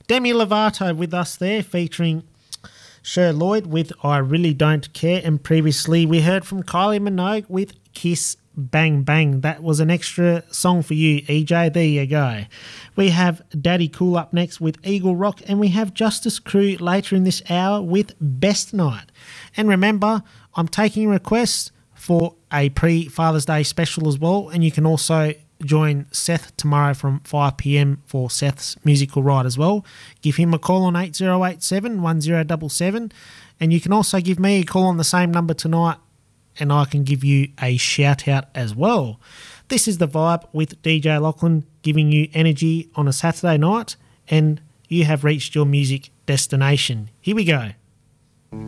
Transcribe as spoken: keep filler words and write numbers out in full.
Demi Lovato with us there, featuring Cher Lloyd with I Really Don't Care. And previously we heard from Kylie Minogue with Kiss Bang Bang. That was an extra song for you, E J. There you go. We have Daddy Cool up next with Eagle Rock, and we have Justice Crew later in this hour with Best Night. And remember, I'm taking requests for a pre-Father's Day special as well, and you can also join Seth tomorrow from five p.m. for Seth's musical ride as well. Give him a call on eight oh eight seven, one oh seven seven, and you can also give me a call on the same number tonight, and I can give you a shout out as well. This is The Vibe with D J Lachlan, giving you energy on a Saturday night, and you have reached your music destination. Here we go.